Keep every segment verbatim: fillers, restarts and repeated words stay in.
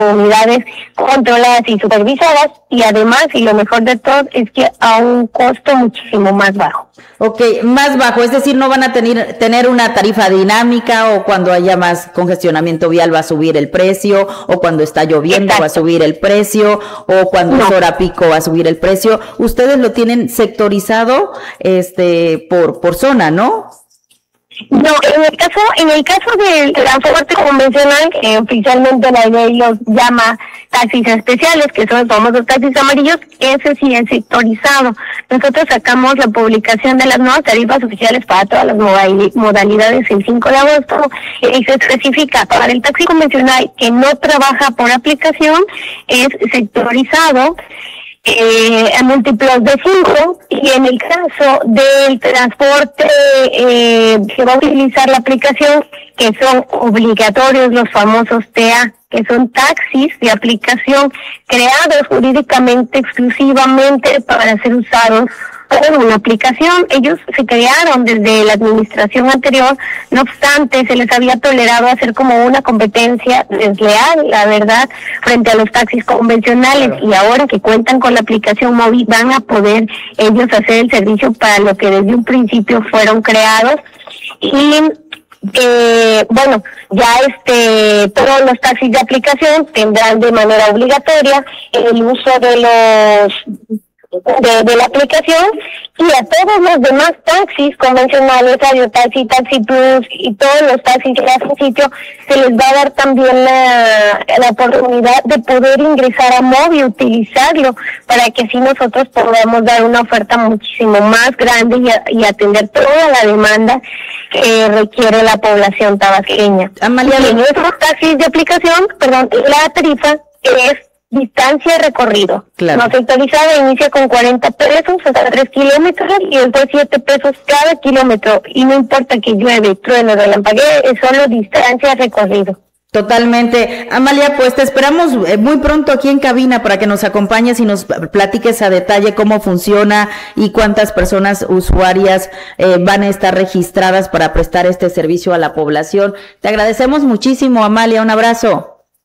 unidades controladas y supervisadas, y además, y lo mejor de todo, es que a un costo muchísimo más bajo. Ok, más bajo, es decir, no van a tener, tener una tarifa dinámica, o cuando haya más congestionamiento vial va a subir el precio, o cuando está lloviendo Exacto. va a subir el precio, o cuando no. es hora pico va a subir el precio. Ustedes lo tienen sectorizado este por, por zona, ¿no? No, en el caso, en el caso del transporte convencional, que oficialmente la ley los llama taxis especiales, que son los famosos taxis amarillos, ese sí es sectorizado. Nosotros sacamos la publicación de las nuevas tarifas oficiales para todas las modalidades el cinco de agosto, y se especifica para el taxi convencional que no trabaja por aplicación, es sectorizado. Eh, a múltiplos de cinco, y en el caso del transporte eh, que va a utilizar la aplicación, que son obligatorios los famosos T A, que son taxis de aplicación creados jurídicamente exclusivamente para ser usados con una aplicación. Ellos se crearon desde la administración anterior, no obstante se les había tolerado hacer como una competencia desleal, la verdad, frente a los taxis convencionales, y ahora que cuentan con la aplicación móvil van a poder ellos hacer el servicio para lo que desde un principio fueron creados. Y Eh, bueno, ya este todos los taxis de aplicación tendrán de manera obligatoria el uso de los de, de la aplicación, y a todos los demás taxis convencionales, Aviotaxi, Taxi Plus y todos los taxis que hacen sitio, se les va a dar también la, la oportunidad de poder ingresar a Mobi, utilizarlo, para que así nosotros podamos dar una oferta muchísimo más grande y, a, y atender toda la demanda que requiere la población tabasqueña. Amalia, y en esos taxis de aplicación, perdón, la tarifa es distancia de recorrido. Claro. No sectorizada, inicia con cuarenta pesos hasta tres kilómetros, y después siete pesos cada kilómetro, y no importa que llueve, truene, relampaguee, es solo distancia de recorrido. Totalmente. Amalia, pues te esperamos muy pronto aquí en cabina para que nos acompañes y nos platiques a detalle cómo funciona y cuántas personas usuarias eh, van a estar registradas para prestar este servicio a la población. Te agradecemos muchísimo, Amalia. Un abrazo.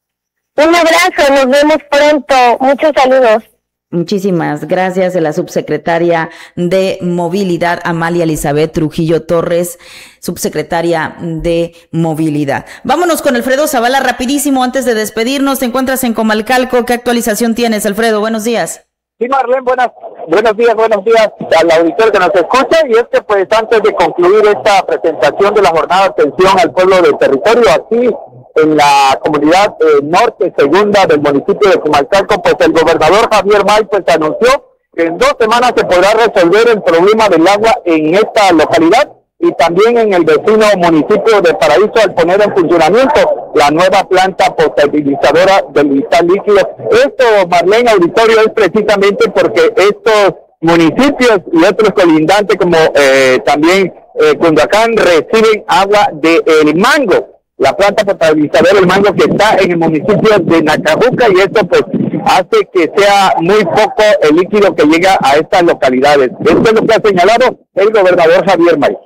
Un abrazo, nos vemos pronto. Muchos saludos. Muchísimas gracias a la subsecretaria de Movilidad, Amalia Elizabeth Trujillo Torres, subsecretaria de Movilidad. Vámonos con Alfredo Zavala rapidísimo antes de despedirnos. Te encuentras en Comalcalco. ¿Qué actualización tienes, Alfredo? Buenos días. Sí, Marlene, buenas, buenos días, buenos días al auditor que nos escucha. Y es que pues antes de concluir esta presentación de la jornada de atención al pueblo del territorio, aquí en la comunidad eh, norte segunda del municipio de Comalcalco, pues el gobernador Javier May pues anunció que en dos semanas se podrá resolver el problema del agua en esta localidad y también en el vecino municipio de Paraíso, al poner en funcionamiento la nueva planta potabilizadora del vital líquido. Esto, Marlene, auditorio, es precisamente porque estos municipios y otros colindantes como eh, también eh, Cunduacán reciben agua de El Mango, la planta potabilizadora del Mango, que está en el municipio de Nacajuca, y esto pues hace que sea muy poco el líquido que llega a estas localidades. Esto es lo que ha señalado el gobernador Javier May.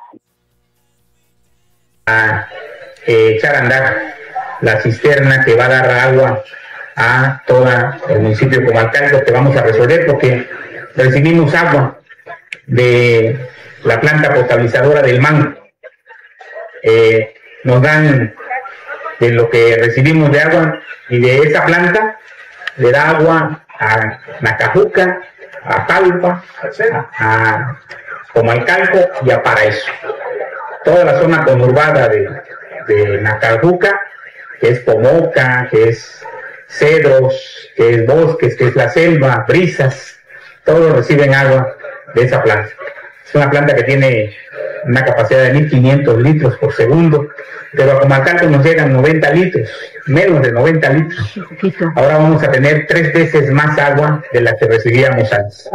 A eh, echar a andar la cisterna que va a dar agua a todo el municipio de Comalcalco, que vamos a resolver porque recibimos agua de la planta potabilizadora del Mango. Eh, nos dan de lo que recibimos de agua, y de esa planta le da agua a Nacajuca, a Talpa, a, a Comalcalco y a Paraíso. Toda la zona conurbada de, de Nacajuca, que es Pomoca, que es Cedros, que es Bosques, que es la selva, Brisas, todos reciben agua de esa planta. Es una planta que tiene una capacidad de mil quinientos litros por segundo, pero a Comalcalco nos llegan noventa litros, menos de noventa litros. Ahora vamos a tener tres veces más agua de la que recibíamos antes.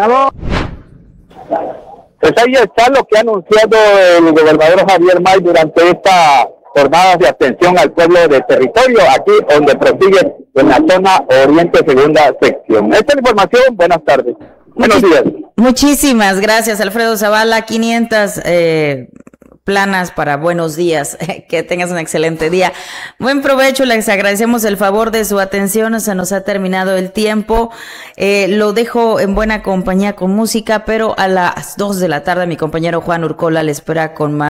Pues ahí está lo que ha anunciado el gobernador Javier May durante esta jornada de atención al pueblo de territorio, aquí donde prosigue en la zona oriente segunda sección. Esta es la información, buenas tardes. Buenos días. Muchísimas gracias, Alfredo Zavala. quinientas eh, planas para buenos días. Que tengas un excelente día. Buen provecho, les agradecemos el favor de su atención. Se nos ha terminado el tiempo. Eh, lo dejo en buena compañía con música, pero a las dos de la tarde mi compañero Juan Urcola le espera con más.